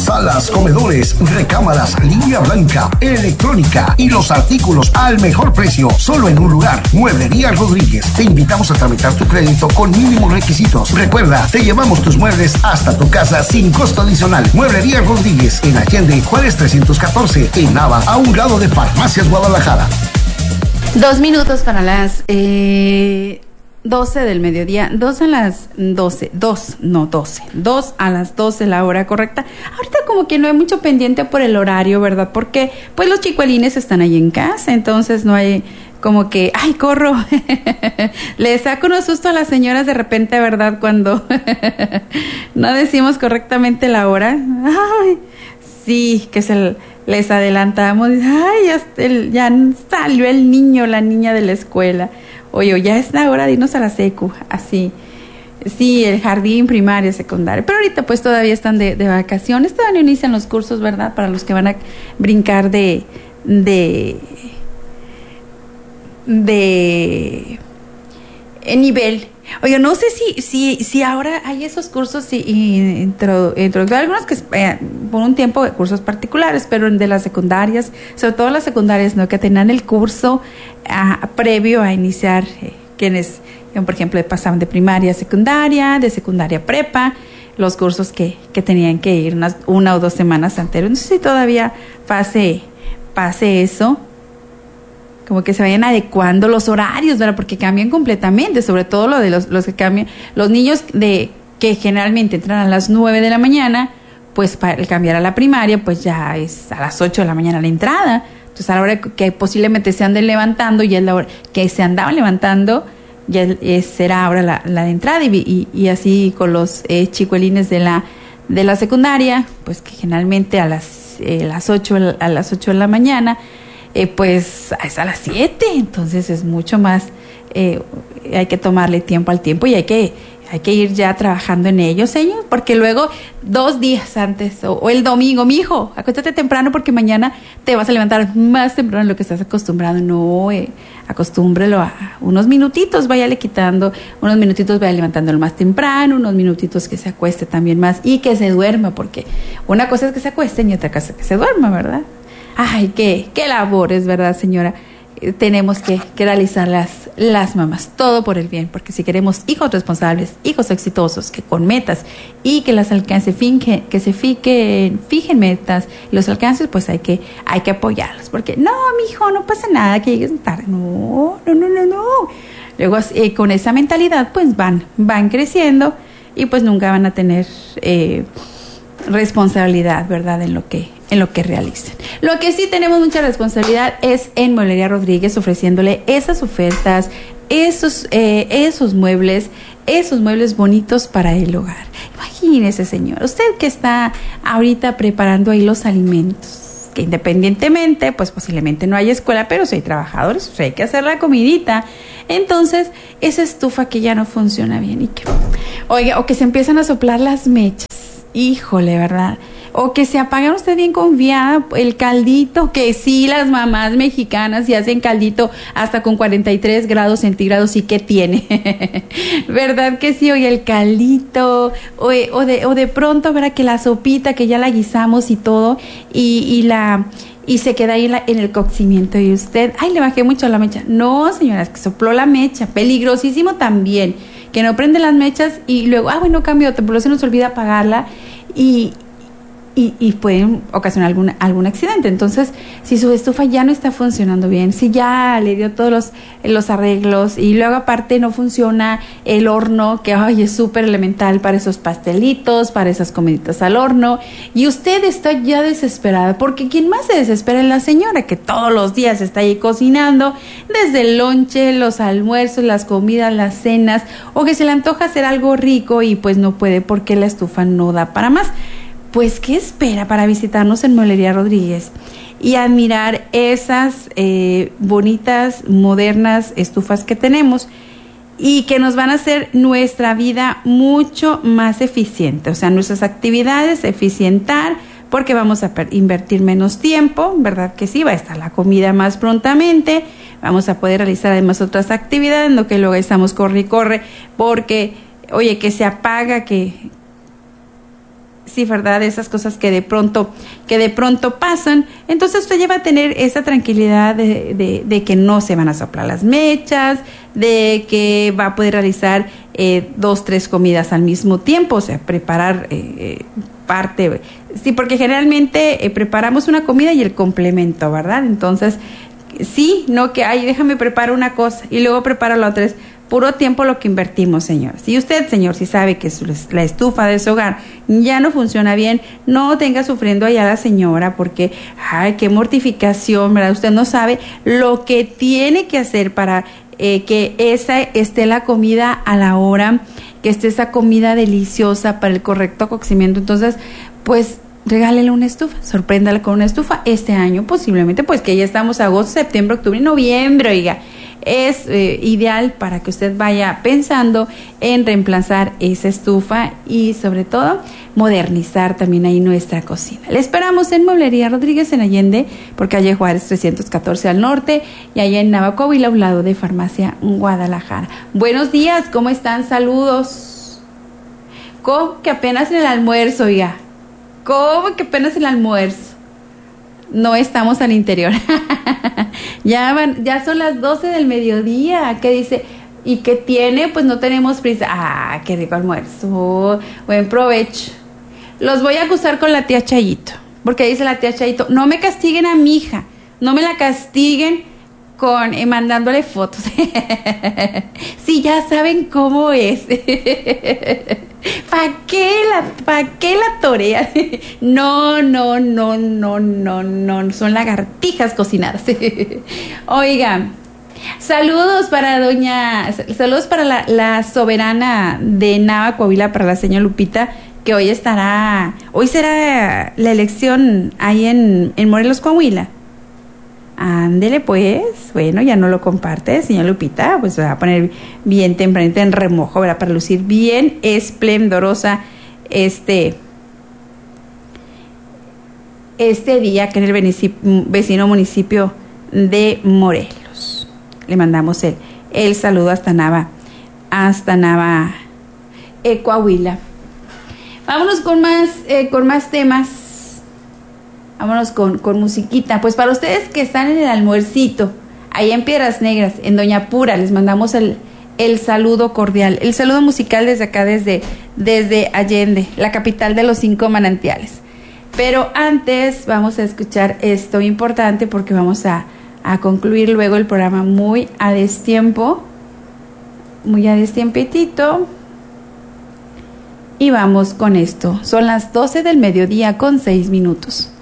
salas, comedores, recámaras, línea blanca, electrónica y los artículos al mejor precio, solo en un lugar. Mueblería Rodríguez. Te invitamos a tramitar tu crédito con mínimos requisitos. Recuerda, te llevamos tus muebles hasta tu casa sin costo adicional. Mueblería Rodríguez, en Allende, Juárez 314, en Nava, a un lado de Farmacias Guadalajara. 2 minutos para las 12 del mediodía, 2 a las 12, 2 a las 12 la hora correcta. Ahorita como que no hay mucho pendiente por el horario, ¿verdad? Porque pues los chicuelines están ahí en casa, entonces no hay como que, ay, corro. Les saco unos sustos a las señoras de repente, ¿verdad? Cuando no decimos correctamente la hora. Ay, sí, que les adelantamos. Ay, ya salió el niño, la niña de la escuela. Oye, ya es la hora de irnos a la secu, así. Sí, el jardín, primaria, secundaria. Pero ahorita pues todavía están de vacaciones. Todavía no inician los cursos, ¿verdad? Para los que van a brincar de nivel. Oye, no sé si ahora hay esos cursos algunos que por un tiempo cursos particulares, pero de las secundarias, sobre todo las secundarias, ¿no? Que tenían el curso previo a iniciar, quienes, por ejemplo, pasaban de primaria a secundaria, de secundaria a prepa, los cursos que tenían que ir una o 2 semanas anteriores. No sé si todavía pase eso. Como que se vayan adecuando los horarios, ¿verdad? Porque cambian completamente, sobre todo lo de los que cambian. Los niños que generalmente entran a las 9 de la mañana, pues para cambiar a la primaria, pues ya es a las 8 de la mañana la entrada. Entonces a la hora que posiblemente se anden levantando, ya es la hora que se andaban levantando, ya será ahora la de entrada. Y así con los chicuelines de la secundaria, pues que generalmente a las 8 de la mañana, pues es a las 7, entonces es mucho más, hay que tomarle tiempo al tiempo y hay que ir ya trabajando en ello, señor, porque luego 2 días antes o el domingo, mijo, acuéstate temprano porque mañana te vas a levantar más temprano de lo que estás acostumbrado. No, acostúmbrelo a unos minutitos, váyale quitando unos minutitos, vaya levantándolo más temprano, unos minutitos que se acueste también más y que se duerma, porque una cosa es que se acuesten y otra cosa es que se duerma, ¿verdad? Ay, qué labores, ¿verdad, señora? Tenemos que realizar las mamás, todo por el bien, porque si queremos hijos responsables, hijos exitosos, que con metas y que las alcance, fijen metas y los alcances, pues hay que apoyarlos, porque no, mijo, no pasa nada que llegues tarde, no. Luego con esa mentalidad, pues van creciendo y pues nunca van a tener responsabilidad, ¿verdad? En lo que realicen. Lo que sí tenemos mucha responsabilidad es en Mueblería Rodríguez, ofreciéndole esas ofertas, esos muebles bonitos para el hogar. Imagínese, señor, usted que está ahorita preparando ahí los alimentos, que independientemente, pues posiblemente no hay escuela, pero si hay trabajadores, pues hay que hacer la comidita. Entonces, esa estufa que ya no funciona bien y que, oiga, o que se empiezan a soplar las mechas, híjole, ¿verdad? O que se apaga usted bien confiada, el caldito, que sí, las mamás mexicanas sí hacen caldito hasta con 43 grados centígrados, y ¿qué tiene? ¿Verdad que sí? Oye, el caldito, o de pronto, ¿verdad? Que la sopita que ya la guisamos y todo, y se queda ahí en el cocimiento, y usted, ay, le bajé mucho la mecha. No, señora, es que sopló la mecha, peligrosísimo también, que no prende las mechas y luego, bueno, cambio otra, pero se nos olvida apagarla y pueden ocasionar algún accidente. Entonces, si su estufa ya no está funcionando bien, si ya le dio todos los arreglos y luego aparte no funciona el horno, que es súper elemental para esos pastelitos, para esas comiditas al horno, y usted está ya desesperada, porque quien más se desespera es la señora, que todos los días está ahí cocinando, desde el lonche, los almuerzos, las comidas, las cenas, o que se le antoja hacer algo rico y pues no puede porque la estufa no da para más. Pues, ¿qué espera para visitarnos en Mueblería Rodríguez y admirar esas bonitas, modernas estufas que tenemos y que nos van a hacer nuestra vida mucho más eficiente? O sea, nuestras actividades, eficientar, porque vamos a invertir menos tiempo, ¿verdad que sí? Va a estar la comida más prontamente, vamos a poder realizar además otras actividades, no que luego estamos corre y corre, porque, oye, que se apaga, que sí, ¿verdad? Esas cosas que de pronto pasan. Entonces usted ya va a tener esa tranquilidad de que no se van a soplar las mechas, de que va a poder realizar 2, 3 comidas al mismo tiempo, o sea, preparar parte. Sí, porque generalmente preparamos una comida y el complemento, ¿verdad? Entonces, sí, no que, ay, déjame preparar una cosa y luego preparo la otra. Es puro tiempo lo que invertimos, señor. Si usted, señor, si sabe que la estufa de su hogar ya no funciona bien, no tenga sufriendo allá la señora, porque, ay, qué mortificación, ¿verdad? Usted no sabe lo que tiene que hacer para que esa esté la comida a la hora, que esté esa comida deliciosa para el correcto cocimiento. Entonces, pues, regálele una estufa, sorpréndale con una estufa este año, posiblemente, pues que ya estamos agosto, septiembre, octubre, noviembre, oiga. Es ideal para que usted vaya pensando en reemplazar esa estufa y sobre todo modernizar también ahí nuestra cocina. Le esperamos en Mueblería Rodríguez en Allende, por calle Juárez 314 al norte, y allá en Nava, Coahuila, a un lado de Farmacia Guadalajara. Buenos días, ¿cómo están? Saludos. ¿Cómo que apenas en el almuerzo, oiga? ¿Cómo que apenas en el almuerzo? No estamos al interior. Ya son las 12 del mediodía. ¿Qué dice? ¿Y qué tiene? Pues no tenemos prisa. Ah, qué rico almuerzo. Buen provecho. Los voy a acusar con la tía Chayito. Porque dice la tía Chayito, no me castiguen a mi hija. No me la castiguen con mandándole fotos. Sí, ya saben cómo es. ¿Para qué la torea? No, son lagartijas cocinadas. Oiga, saludos para la soberana de Nava, Coahuila, para la señora Lupita, que hoy será la elección ahí en Morelos, Coahuila. Ándele pues, bueno, ya no lo comparte, señor Lupita, pues se va a poner bien tempranito en remojo, ¿verdad? Para lucir bien esplendorosa este día que en el vecino municipio de Morelos. Le mandamos el saludo hasta Nava, Coahuila. Vámonos con más temas. Vámonos con musiquita. Pues para ustedes que están en el almuercito, ahí en Piedras Negras, en Doña Pura, les mandamos el saludo cordial, el saludo musical desde acá, desde Allende, la capital de los 5 manantiales. Pero antes vamos a escuchar esto importante, porque vamos a concluir luego el programa muy a destiempitito. Y vamos con esto. Son las 12 del mediodía con 6 minutos.